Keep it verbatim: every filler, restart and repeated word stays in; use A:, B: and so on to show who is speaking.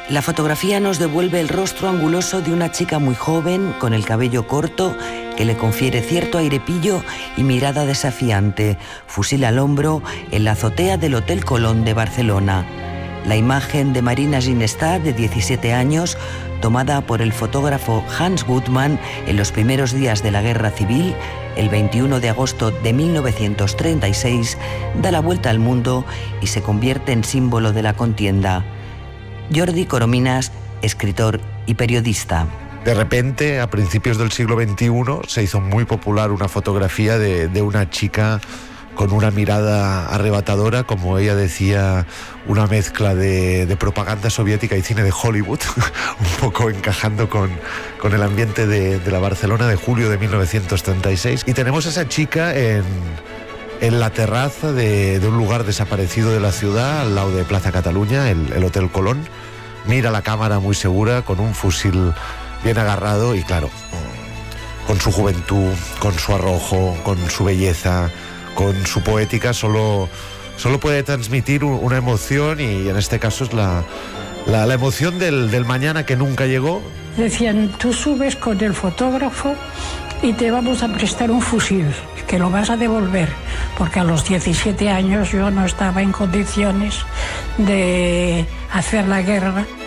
A: La fotografía nos devuelve el rostro anguloso de una chica muy joven, con el cabello corto, que le confiere cierto airepillo y mirada desafiante, fusil al hombro, en la azotea del Hotel Colón de Barcelona. La imagen de Marina Ginestar, de diecisiete años, tomada por el fotógrafo Hans Gutmann en los primeros días de la Guerra Civil, el veintiuno de agosto de mil novecientos treinta y seis, da la vuelta al mundo y se convierte en símbolo de la contienda. Jordi Corominas, escritor y periodista.
B: De repente, a principios del siglo veintiuno, se hizo muy popular una fotografía de, de una chica con una mirada arrebatadora, como ella decía, una mezcla de, de propaganda soviética y cine de Hollywood, un poco encajando con, con el ambiente de, de la Barcelona de julio de mil novecientos treinta y seis. Y tenemos a esa chica en, en la terraza de, de un lugar desaparecido de la ciudad, al lado de Plaza Cataluña, el, el Hotel Colón. Mira la cámara muy segura, con un fusil bien agarrado y, claro, con su juventud, con su arrojo, con su belleza, con su poética, solo, solo puede transmitir una emoción, y en este caso es la, la, la emoción del, del mañana que nunca llegó.
C: Decían, tú subes con el fotógrafo y te vamos a prestar un fusil, que lo vas a devolver, porque a los diecisiete años yo no estaba en condiciones de hacer la guerra.